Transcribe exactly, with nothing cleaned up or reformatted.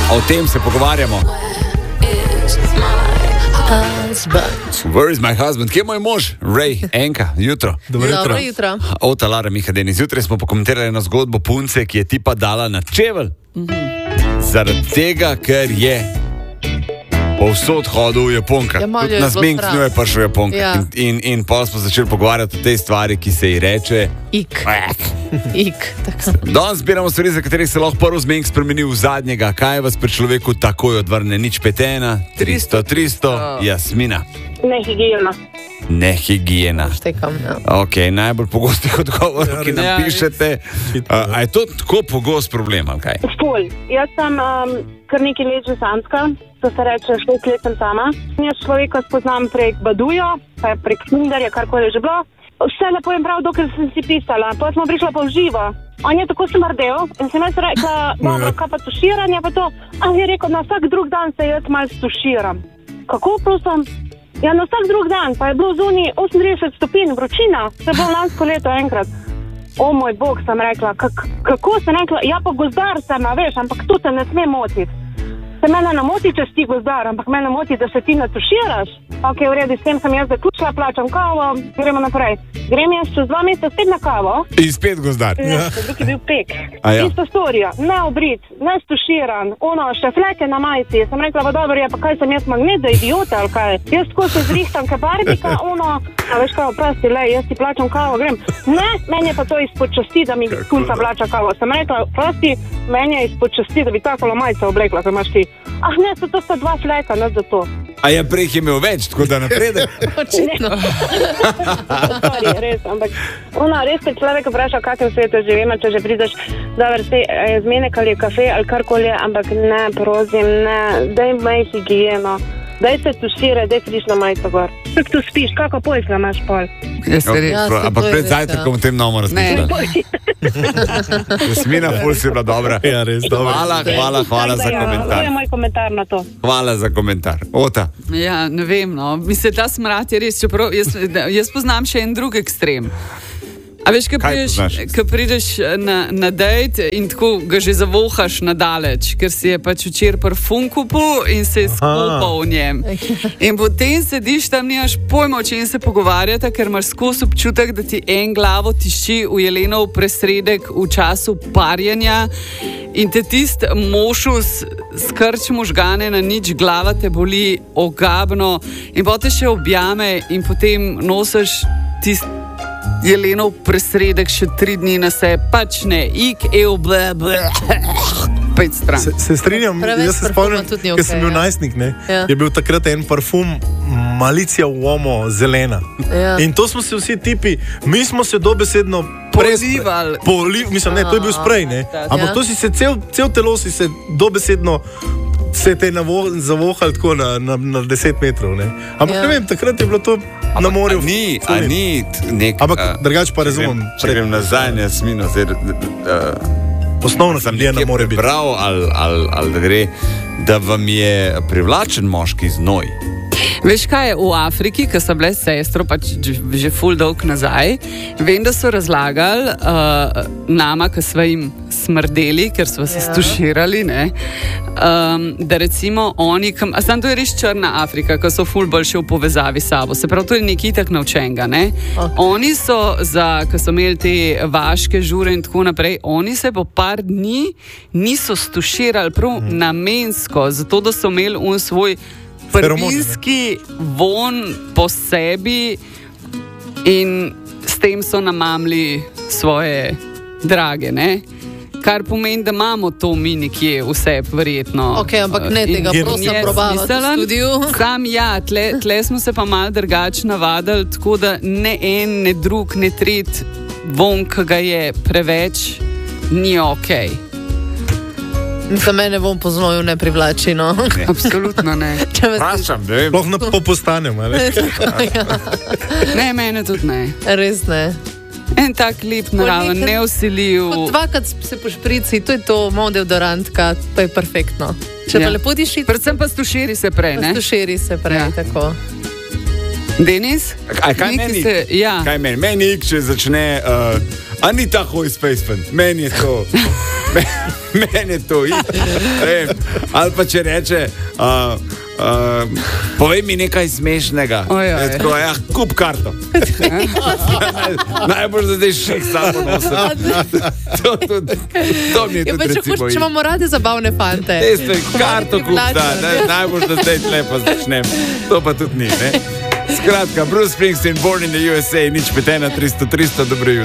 O tem se pogovarjamo. Where is my husband? Kje je moj mož? Ray, Enka, jutro. Dobro jutro. Dobro jutro. Ota Lara Mihadeni. Zjutraj smo pokomentirali eno zgodbo punce, ki je tipa dala na čevelj. Mm-hmm. Zaradi tega, ker je povsod hodil v Japonka. Ja, tudi na zmenk z njo je prišel v Japonka. Ja. In, in, in pa smo začeli pogovarjati o tej stvari, ki se ji reče Ik. Ik. Danes zbiramo stvari, za katerih se lahko prvi zmenk spremeni v zadnjega. Kaj vas pri človeku takoj odvrne? Nič petena, tristo, tristo, Jasmina. Nehigiena. Nehigiena. Štekam, ja. Ok, najbolj pogostih odgovorov, ki nam Ja, pišete. A, a je to tako pogost problem, ali kaj? Ful. Jaz sem um, kar nekaj let že samska, to se reče šest let sem sama. Jaz človeka spoznam prek Baduja, pa prek Tinderja, karkoli je že bilo. Vse lepo in prav, dokaj sem si pisala. Pa smo prišla pa v živo. On je tako smrdel in sem jaz rekla, dobro, kaj pa tuširanje, pa to. A je rekel, na vsak drug dan se jaz malo stuširam. Kako prosim? Ja, na vsak drug dan, pa je bilo zunaj osemintrideset stopinj vročina, se je bilo lansko leto enkrat. O moj bog, sem rekla, kak, kako sem rekla, ja pa gozdar sem, a veš, ampak to te ne sme motiti. Se mene ne moti, če si ti gozdar, ampak mene moti, da se ti natuširaš. Ok, v redu, s tem sem jaz zaključila, plačam kavo, gremo naprej. Grem jaz čez dva meseca spet na kavo. In spet gozdar. Ne, ja. Drug je bil pek. Ja. Isto storija, ne obrit, ne stuširan, ono, še fleke na majici. Sem rekla, pa dobro je, pa kaj sem jaz magnet za idiota, ali kaj? Jaz tako se zrihtam ka barbika, ono, a veš kao, prosti, lej, jaz ti plačam kavo, grem. Ne, meni je pa to izpod časti, da mi punca plača kavo. Sem rekla, prosti, meni je izpod časti, da bi takolo majico oblekla, ko imaš ti. Ah ne, so to sta dva fleka, ne za to. A je prej imel več, tako da napredek? Očitno. Sorry, res, ampak ona, res te človek vpraša, v kakem svetu živimo, če že prideš, dobro, se je zmenek ali je kafe ali karkoli, ampak ne, prosim, ne, daj maj higieno, daj se tuširaj, daj friš na majico gor. Kako tu spiš, kako pojsla imaš pol? Okay, Ja, prav, se ampak to je pred res, zajtrkom ja. v tem nomo razmišljala. Jasmina, ful si bila dobra. Ja, res, dobro. Hvala, hvala, hvala za To je komentar. moj komentar na to. Hvala za komentar. Ota. Ja, ne vem, no. Mislim, ta smrad je res, čeprav jaz, jaz poznam še en drug ekstrem. A veš, ko Kaj prideš, poznaš? ko prideš na, na dejt in tako ga že zavohaš nadaleč, ker si je pač včeraj parfum kupil in se je skopal v njem. In potem sediš tam, nimaš pojma, o čem se pogovarjata, ker imaš skozi občutek, da ti en glavo tišči v jelenov presredek v času parjenja in te tist mošus skrč možgane na nič, glava te boli ogabno in potem še objame in potem nosiš tist jelenov presredek še tri dni na sebe, pač ne, ik, ev, ble, ble, pet stran. Se, se strinjam, Preveč jaz se parfuma spomnim, tudi ni ker sem okej, bil ja. najstnik, ne, Ja. je bil takrat en parfum Malicija Uomo zelena. Ja. In to smo se vsi tipi, mi smo se dobesedno Polivali. Poli, mislim, ne, to je bil sprej, ne. Ampak Ja. to si se cel, cel telo si se dobesedno se te navo, zavohal tako na, na, na deset metrov, ne. Ampak Ja. ne vem, takrat je bilo to na morju. A ni, a ful. ni t- nek... Ampak a, drugače pa če razumem. grem- Če grem nazaj na Jasmino, zdaj, uh, Osnovno sem sem je na nekje more biti. prebral, ali, ali, ali da gre, da vam je privlačen moški znoj. Veš kaj je v Afriki, ko so bile sestro, pač že, že ful dolg nazaj, vem, da so razlagali uh, nama, ko smo jim smrdeli, ker smo se Ja. stuširali, ne, um, da recimo oni, kam, a sam to je res črna Afrika, ko so ful bolj še v povezavi s sabo, se pravi, to je nekaj tak naučenega, ne. Ok. Oni so, za, ko so imeli te vaške žure in tako naprej, oni se po par dni niso stuširali prav hmm. namensko, zato da so imeli un svoj prvinski von po sebi in s tem so namamli svoje drage, ne? Kar pomeni, da imamo to mi nekje vse verjetno. Ok, ampak ne In tega, je prosim, smiselen. probavati v studiu. Sam ja, tle, tle smo se pa malo drugače navadili, tako da ne en, ne drug, ne tret von, ki ga je preveč, ni ok. Za mene bom po znoju ne privlači, no. Absolutno ne. Če me Prašam, ne vem. Sploh na popostanem, ali? Ne, mene tudi ne. Res ne. En tak lep naraven, nekaj- neusiljiv. Kot dvakrat se pošprici, to je to, malo deodorantka, pa je perfektno. Če Ja. pa lepo diši, Predvsem pa stuširi se prej, ne? stuširi se prej, Ja. tako. Denis? A kaj Nekaj meni? se- ja. Kaj meni? Meni, če začne uh, A ni tako iz Spaceman, meni je to. Meni je to. Vem. Ali pa če reče, uh, uh, povej mi nekaj smešnega. Je tako, ja, kup karto. Najbolj zdaj še samo nosim. To, to, to mi je Ja, tudi pa če, recimo. hoč, če imamo radi zabavne fante. Teste, karto kup, da, privlačne, da, najbolj da zdaj lepo začnem. To pa tudi ni, ne? Skratka, Bruce Springsteen, Born in the U S A, nič pet ena tristo tristo, dobro jutro.